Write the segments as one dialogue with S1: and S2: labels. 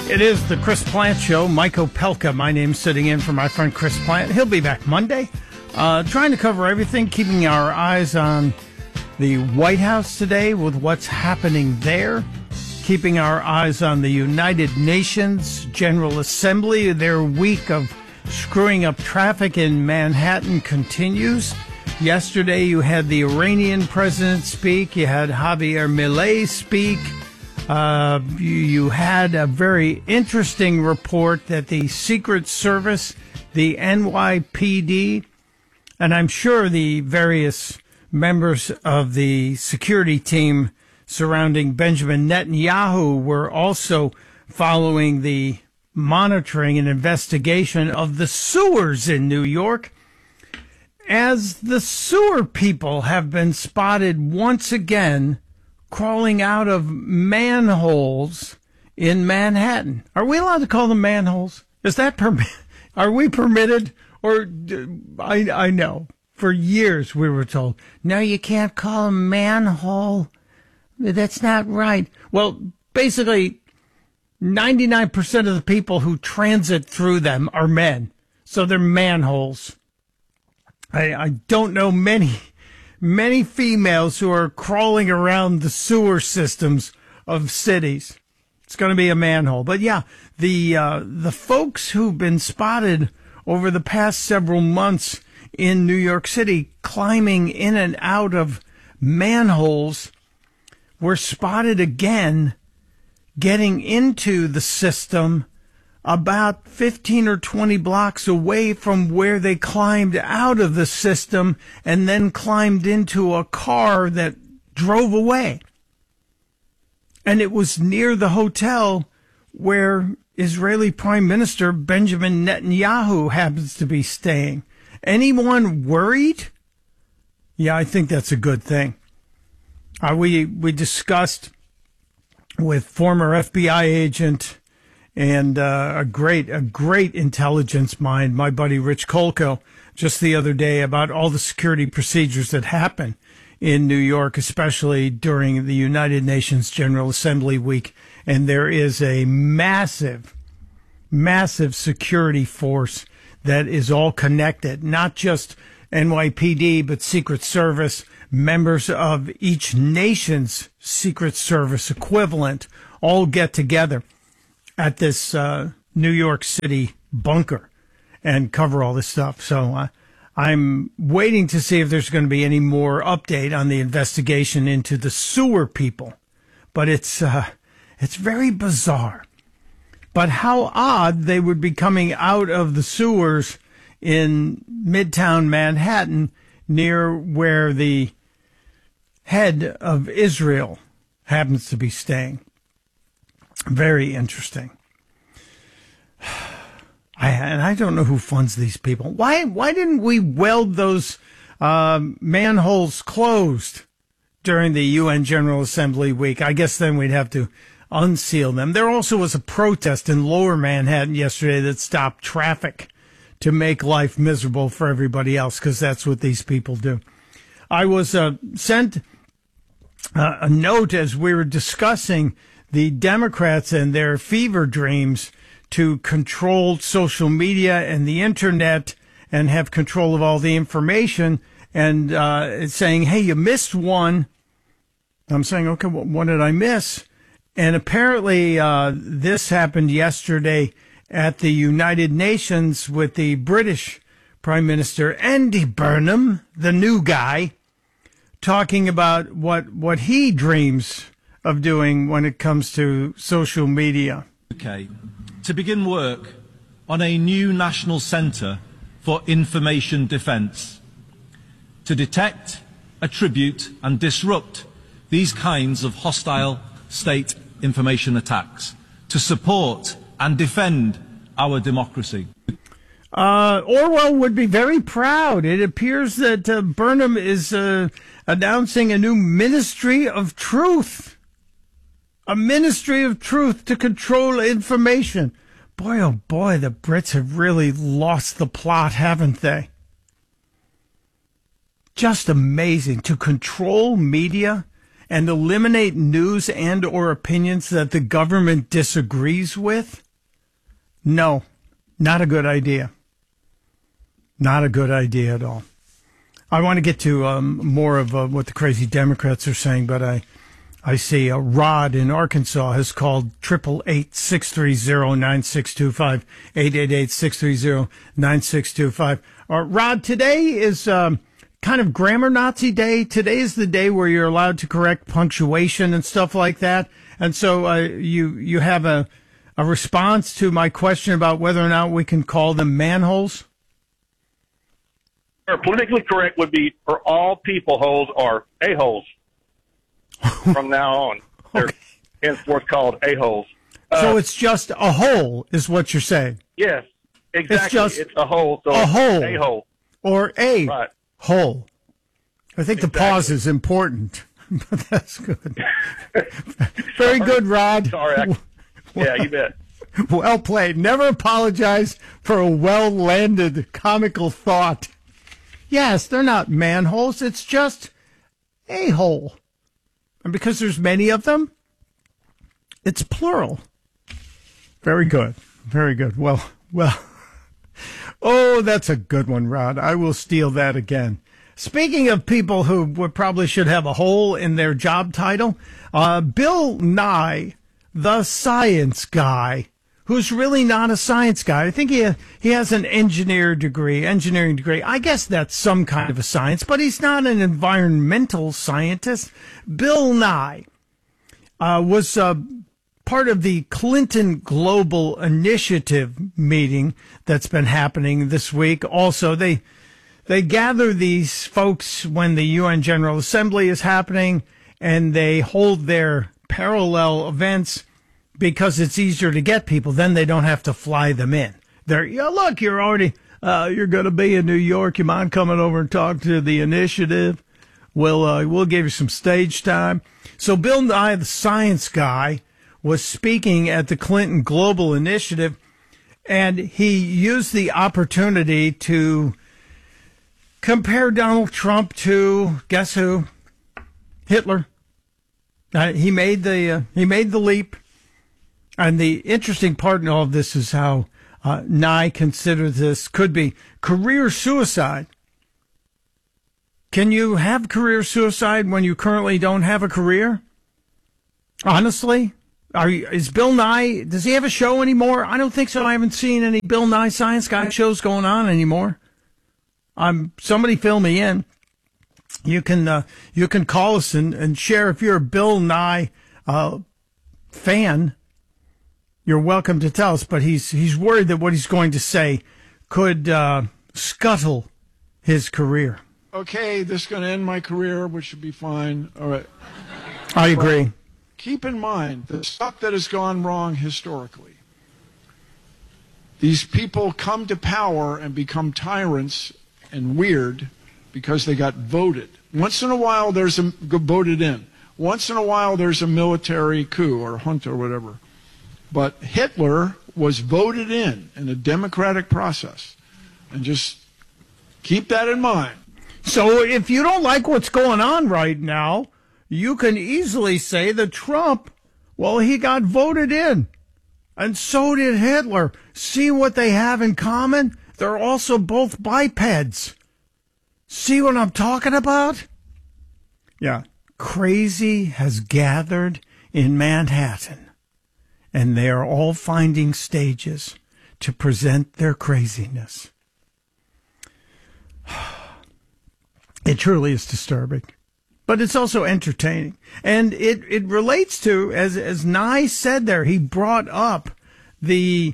S1: It is the Chris Plant Show. Mike Opelka, my name, sitting in for my friend Chris Plant. He'll be back Monday. Trying to cover everything, keeping our eyes on the White House today with what's happening there. Keeping our eyes on the United Nations General Assembly. Their week of screwing up traffic in Manhattan continues. Yesterday you had the Iranian president speak. You had Javier Milei speak. You had a very interesting report that the Secret Service, the NYPD, and I'm sure the various members of the security team surrounding Benjamin Netanyahu were also following the monitoring and investigation of the sewers in New York, as the sewer people have been spotted once again crawling out of manholes in Manhattan. Are we allowed to call them manholes? Is that are we permitted? Or I know for years we were told, no, you can't call them manhole. That's not right. Well, basically 99% of the people who transit through them are men. So they're manholes. I don't know many females who are crawling around the sewer systems of cities. It's going to be a manhole. But yeah, the folks who've been spotted over the past several months in New York City climbing in and out of manholes were spotted again getting into the system about 15 or 20 blocks away from where they climbed out of the system and then climbed into a car that drove away. And it was near the hotel where Israeli Prime Minister Benjamin Netanyahu happens to be staying. Anyone worried? Yeah, I think that's a good thing. We discussed with former FBI agent and a great intelligence mind, my buddy Rich Kolko, just the other day about all the security procedures that happen in New York, especially during the United Nations General Assembly week. And there is a massive security force that is all connected, not just NYPD, but Secret Service, members of each nation's Secret Service equivalent all get together at this New York City bunker and cover all this stuff. So I'm waiting to see if there's going to be any more update on the investigation into the sewer people. But it's very bizarre. But how odd they would be coming out of the sewers in Midtown Manhattan near where the head of Israel happens to be staying. Very interesting. I don't know who funds these people. Why didn't we weld those manholes closed during the UN General Assembly week? I guess then we'd have to unseal them. There also was a protest in Lower Manhattan yesterday that stopped traffic to make life miserable for everybody else, because that's what these people do. I was sent a note as we were discussing the Democrats and their fever dreams to control social media and the internet and have control of all the information, and saying, hey, you missed one. I'm saying, okay, what did I miss? And apparently this happened yesterday at the United Nations with the British Prime Minister Andy Burnham, the new guy, talking about what he dreams of doing when it comes to social media.
S2: Okay, to begin work on a new national centre for information defence to detect, attribute and disrupt these kinds of hostile state information attacks, to support and defend our democracy.
S1: Orwell would be very proud. It appears that Burnham is announcing a new Ministry of Truth. A Ministry of Truth to control information. Boy, oh boy, the Brits have really lost the plot, haven't they? Just amazing. To control media and eliminate news and or opinions that the government disagrees with? No, not a good idea. Not a good idea at all. I want to get to more of what the crazy Democrats are saying, but I see Rod in Arkansas has called 888-630-9625, 888-630-9625. Rod, today is kind of grammar Nazi day. Today is the day where you're allowed to correct punctuation and stuff like that. And so you have a response to my question about whether or not we can call them manholes?
S3: Politically correct would be for all people holes or a-holes from now on. They're henceforth called a-holes.
S1: So it's just a hole is what you're saying?
S3: Yes, exactly. It's a hole. So
S1: a hole.
S3: A-hole.
S1: Or a
S3: right.
S1: hole. I think the pause is important. But that's good. Very good, Rod.
S3: Sorry. Yeah, you bet.
S1: Well played. Never apologize for a well-landed comical thought. Yes, they're not manholes. It's just a hole. And because there's many of them, it's plural. Very good. Very good. Well. Oh, that's a good one, Rod. I will steal that again. Speaking of people who probably should have a hole in their job title, Bill Nye, the science guy, who's really not a science guy. I think he has an engineering degree. I guess that's some kind of a science, but he's not an environmental scientist. Bill Nye was part of the Clinton Global Initiative meeting that's been happening this week. Also, they gather these folks when the UN General Assembly is happening, and they hold their parallel events because it's easier to get people. Then they don't have to fly them in. Look, you're already, you're going to be in New York. You mind coming over and talk to the initiative? We'll give you some stage time. So Bill Nye, the science guy, was speaking at the Clinton Global Initiative, and he used the opportunity to compare Donald Trump to, guess who? Hitler. He made the leap. And the interesting part in all of this is how Nye considers this could be career suicide. Can you have career suicide when you currently don't have a career? Honestly? Is Bill Nye, does he have a show anymore? I don't think so. I haven't seen any Bill Nye Science Guy shows going on anymore. Somebody fill me in. You can call us and share if you're a Bill Nye fan. You're welcome to tell us, but he's worried that what he's going to say could scuttle his career.
S4: Okay, this is going to end my career, which should be fine. All right.
S1: I agree.
S4: Keep in mind the stuff that has gone wrong historically. These people come to power and become tyrants and weird because they got voted. Once in a while, voted in. Once in a while, there's a military coup or junta or whatever. But Hitler was voted in a democratic process. And just keep that in mind.
S1: So if you don't like what's going on right now, you can easily say that Trump, he got voted in. And so did Hitler. See what they have in common? They're also both bipeds. See what I'm talking about? Yeah. Crazy has gathered in Manhattan. And they are all finding stages to present their craziness. It truly is disturbing. But it's also entertaining. And it relates to, as Nye said there, he brought up the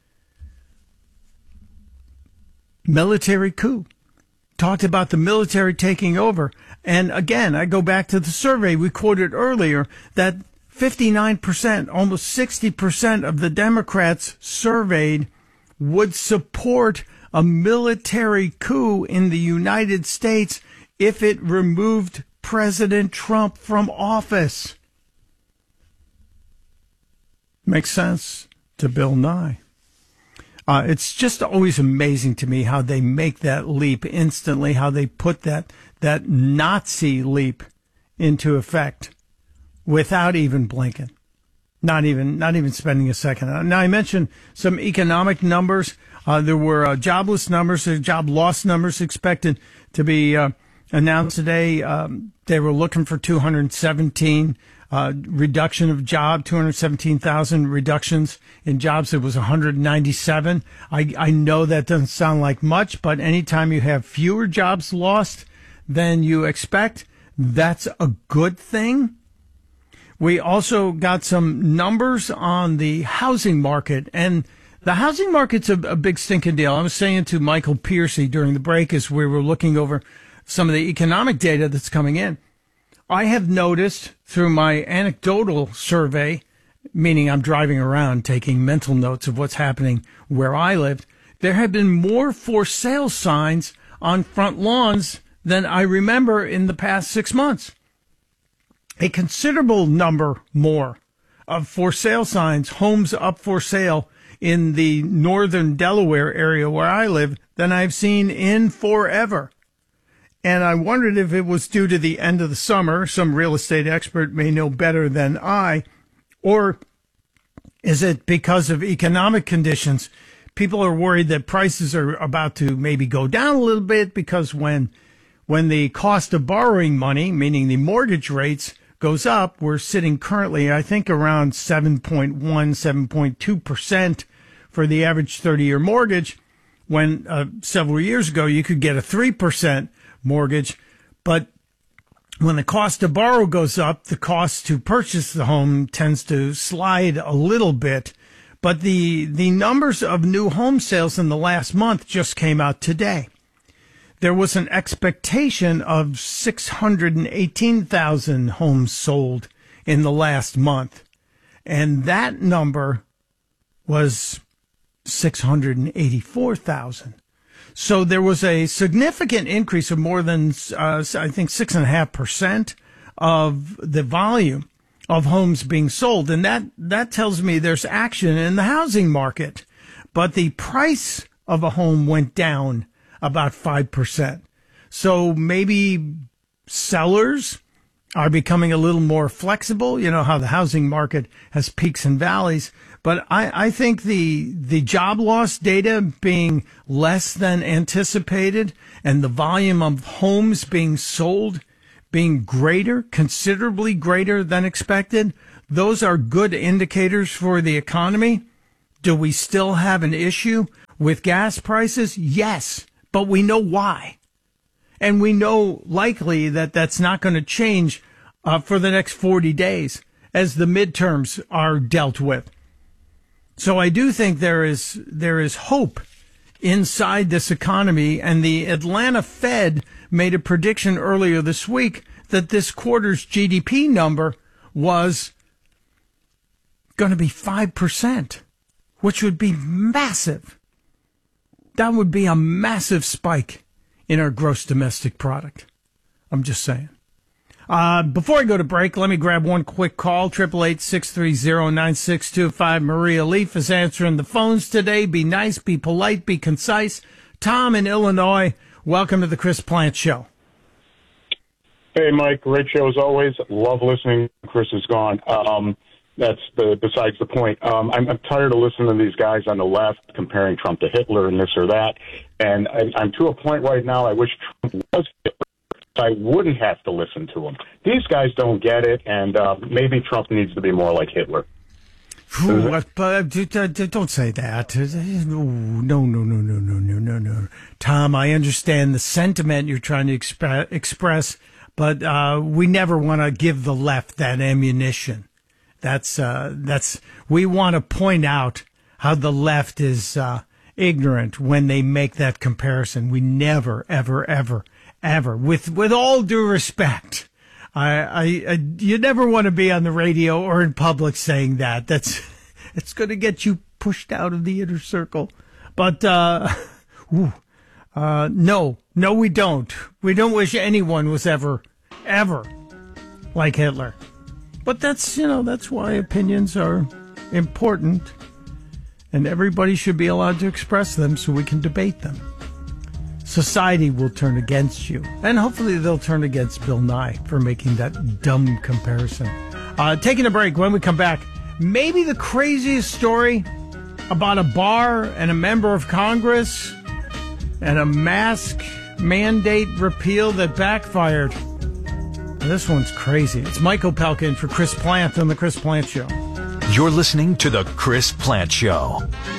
S1: military coup. Talked about the military taking over. And again, I go back to the survey we quoted earlier that 59%, almost 60% of the Democrats surveyed would support a military coup in the United States if it removed President Trump from office. Makes sense to Bill Nye. It's just always amazing to me how they make that leap instantly, how they put that Nazi leap into effect. without even blinking. Not even spending a second. Now, I mentioned some economic numbers. There were jobless numbers, job loss numbers expected to be announced today. They were looking for 217 reduction of 217,000 reductions in jobs. It was 197. I know that doesn't sound like much, but anytime you have fewer jobs lost than you expect, that's a good thing. We also got some numbers on the housing market, and the housing market's a big stinking deal. I was saying to Michael Piercy during the break as we were looking over some of the economic data that's coming in. I have noticed through my anecdotal survey, meaning I'm driving around taking mental notes of what's happening where I lived, there have been more for sale signs on front lawns than I remember in the past 6 months. A considerable number more of for sale signs, homes up for sale in the northern Delaware area where I live than I've seen in forever. And I wondered if it was due to the end of the summer. Some real estate expert may know better than I. Or is it because of economic conditions? People are worried that prices are about to maybe go down a little bit because when the cost of borrowing money, meaning the mortgage rates, goes up, we're sitting currently, I think, around 7.1, 7.2% for the average 30-year mortgage, when several years ago you could get a 3% mortgage. But when the cost to borrow goes up, the cost to purchase the home tends to slide a little bit. But the numbers of new home sales in the last month just came out today. There was an expectation of 618,000 homes sold in the last month, and that number was 684,000. So there was a significant increase of more than, I think, 6.5% of the volume of homes being sold. And that tells me there's action in the housing market. But the price of a home went down about 5%. So maybe sellers are becoming a little more flexible. You know how the housing market has peaks and valleys. But I think the job loss data being less than anticipated and the volume of homes being sold being greater, considerably greater than expected, those are good indicators for the economy. Do we still have an issue with gas prices? Yes, but we know why. And we know likely that that's not going to change for the next 40 days as the midterms are dealt with. So I do think there is hope inside this economy, and the Atlanta Fed made a prediction earlier this week that this quarter's GDP number was going to be 5%, which would be massive. That would be a massive spike in our gross domestic product. I'm just saying. Before I go to break, let me grab one quick call. 888-630-9625. Maria Leaf is answering the phones today. Be nice, be polite, be concise. Tom in Illinois, welcome to the Chris Plante Show.
S5: Hey, Mike. Great show as always. Love listening. Chris is gone. That's besides the point. I'm tired of listening to these guys on the left comparing Trump to Hitler and this or that. And I'm to a point right now I wish Trump was Hitler. I wouldn't have to listen to them. These guys don't get it, and maybe Trump needs to be more like Hitler.
S1: Don't say that. No. Tom, I understand the sentiment you're trying to express, but we never want to give the left that ammunition. That's we want to point out how the left is ignorant when they make that comparison. We never, ever, with all due respect, you never want to be on the radio or in public saying that. It's going to get you pushed out of the inner circle. But no, we don't. We don't wish anyone was ever like Hitler. But that's why opinions are important, and everybody should be allowed to express them so we can debate them. Society will turn against you, and hopefully they'll turn against Bill Nye for making that dumb comparison. Taking a break. When we come back, maybe the craziest story about a bar and a member of Congress and a mask mandate repeal that backfired. This one's crazy. It's Mike Opelka in for Chris Plant on The Chris Plant Show.
S6: You're listening to The Chris Plant Show.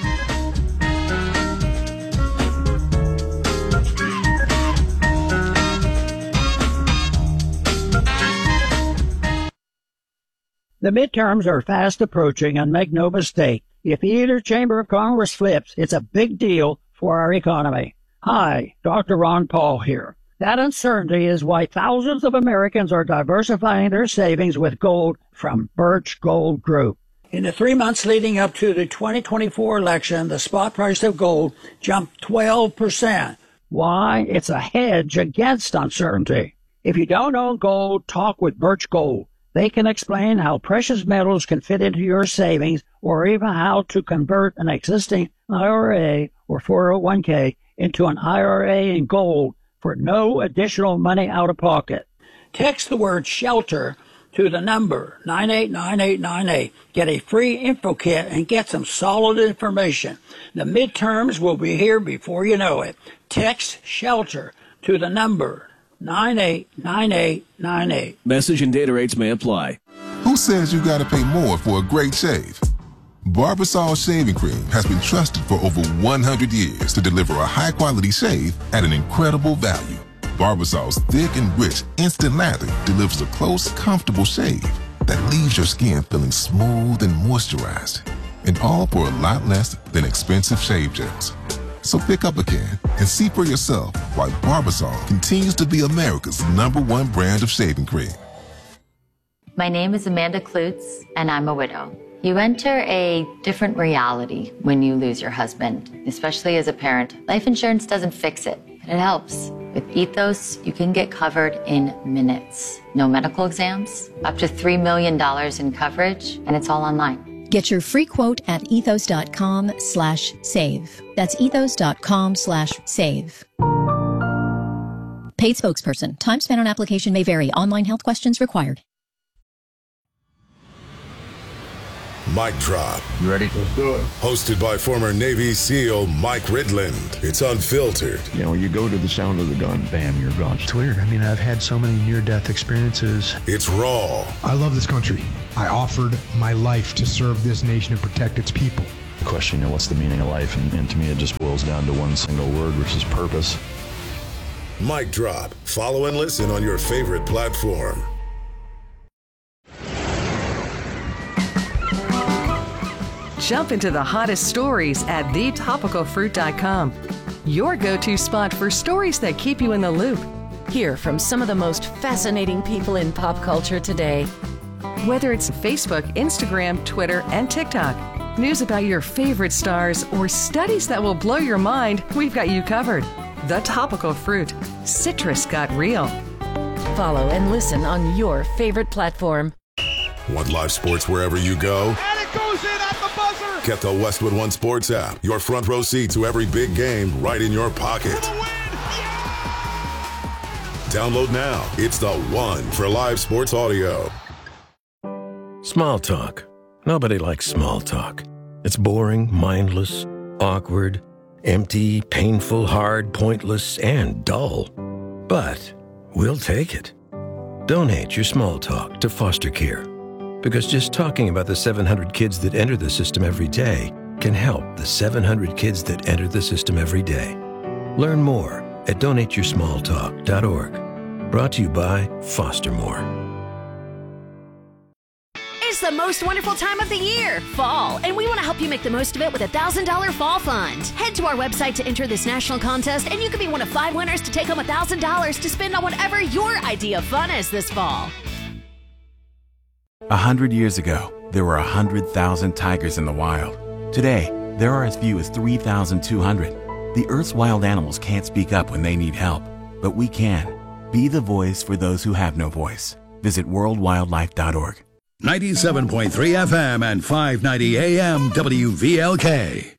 S7: The midterms are fast approaching, and make no mistake, if either chamber of Congress flips, it's a big deal for our economy. Hi, Dr. Ron Paul here. That uncertainty is why thousands of Americans are diversifying their savings with gold from Birch Gold Group. In the 3 months leading up to the 2024 election, the spot price of gold jumped 12%. Why? It's a hedge against uncertainty. If you don't own gold, talk with Birch Gold. They can explain how precious metals can fit into your savings, or even how to convert an existing IRA or 401k into an IRA in gold for no additional money out of pocket. Text the word SHELTER to the number 989898. Get a free info kit and get some solid information. The midterms will be here before you know it. Text SHELTER to the number 989898.
S8: Message and data rates may apply.
S9: Who says you gotta pay more for a great shave? Barbasol Shaving Cream has been trusted for over 100 years to deliver a high-quality shave at an incredible value. Barbasol's thick and rich instant lather delivers a close, comfortable shave that leaves your skin feeling smooth and moisturized, and all for a lot less than expensive shave gels. So pick up a can and see for yourself why Barbasol continues to be America's #1 brand of shaving cream.
S10: My name is Amanda Klutz, and I'm a widow. You enter a different reality when you lose your husband, especially as a parent. Life insurance doesn't fix it, but it helps. With Ethos, you can get covered in minutes. No medical exams, up to $3 million in coverage, and it's all online.
S11: Get your free quote at ethos.com/save. That's ethos.com/save. Paid spokesperson. Time spent on application may vary. Online health questions required.
S12: Mic Drop.
S13: You ready? Let's do it.
S12: Hosted by former Navy SEAL Mike Ridland. It's unfiltered.
S13: You know, you go to the sound of the gun, bam, you're gone.
S14: It's weird. I mean, I've had so many near-death experiences.
S12: It's raw.
S15: I love this country. I offered my life to serve this nation and protect its people.
S14: The question, what's the meaning of life? And to me, it just boils down to one single word, which is purpose.
S12: Mic Drop. Follow and listen on your favorite platform.
S16: Jump into the hottest stories at thetopicalfruit.com. Your go-to spot for stories that keep you in the loop.
S17: Hear from some of the most fascinating people in pop culture today.
S16: Whether it's Facebook, Instagram, Twitter, and TikTok, news about your favorite stars, or studies that will blow your mind, we've got you covered. The Topical Fruit. Citrus got real.
S17: Follow and listen on your favorite platform.
S12: Want live sports wherever you go?
S18: And it goes in at the buzzer!
S12: Get the Westwood One Sports app. Your front row seat to every big game right in your pocket. Yeah! Download now. It's the one for live sports audio.
S19: Small talk. Nobody likes small talk. It's boring, mindless, awkward, empty, painful, hard, pointless, and dull. But we'll take it. Donate your small talk to foster care. Because just talking about the 700 kids that enter the system every day can help the 700 kids that enter the system every day. Learn more at donateyoursmalltalk.org. Brought to you by Foster More.
S20: It's the most wonderful time of the year, fall, and we want to help you make the most of it with a $1,000 fall fund. Head to our website to enter this national contest, and you could be one of 5 winners to take home $1,000 to spend on whatever your idea of fun is this fall.
S21: 100 years ago, there were 100,000 tigers in the wild. Today, there are as few as 3,200. The Earth's wild animals can't speak up when they need help, but we can. Be the voice for those who have no voice. Visit worldwildlife.org.
S22: 97.3 FM and 590 AM WVLK.